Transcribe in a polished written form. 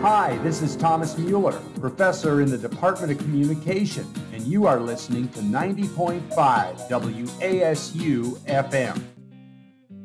Hi, this is Thomas Mueller, professor in the Department of Communication, and you are listening to 90.5 WASU FM.